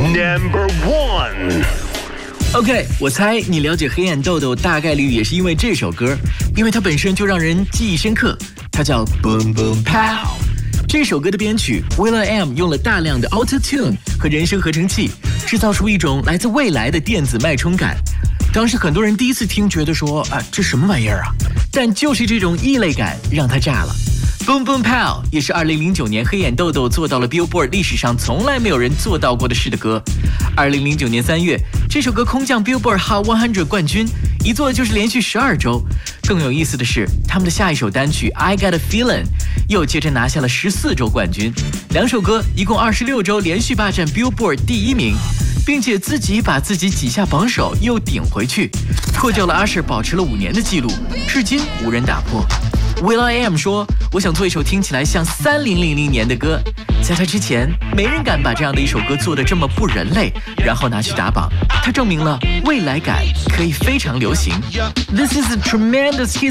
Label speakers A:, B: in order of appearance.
A: Number 1。
B: OK， 我猜你了解黑眼豆豆大概率也是因为这首歌，因为它本身就让人记忆深刻。它叫 Boom Boom Pow。这首歌的编曲 will.i.am 用了大量的 Auto Tune 和人声合成器，制造出一种来自未来的电子脉冲感。当时很多人第一次听，觉得说这什么玩意儿啊？但就是这种异类感让它炸了。Boom Boom Pow 也是2009年黑眼豆豆做到了 Billboard 历史上从来没有人做到过的事的歌。2009年3月，这首歌空降 Billboard Hot 100冠军，一做就是连续12周。更有意思的是，他们的下一首单曲 I Got a Feeling 又接着拿下了14周冠军。两首歌一共26周连续霸占 Billboard 第1名，并且自己把自己挤下榜首又顶回去，破掉了 Usher 保持了5年的记录，至今无人打破。will.i.am 说，我想做一首听起来像3000年的歌，在他之前没人敢把这样的一首歌做得这么不人类，然后拿去打榜。他证明了未来感可以非常流行。This is a tremendous hit